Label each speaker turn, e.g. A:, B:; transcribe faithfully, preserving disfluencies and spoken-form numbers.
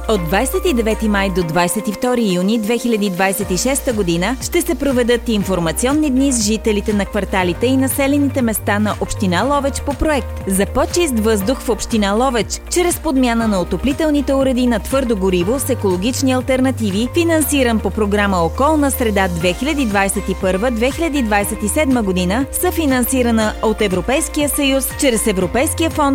A: От двадесет и девети май до двадесет и втори юни две хиляди двадесет и шеста година ще се проведат информационни дни с жителите на кварталите и населените места на община Ловеч по проект за по-чист въздух в община Ловеч, чрез подмяна на отоплителните уреди на твърдо гориво с екологични алтернативи, финансиран по програма Околна среда две хиляди двадесет и първа - две хиляди двадесет и седма година, съфинансирана от Европейския съюз чрез Европейския фонд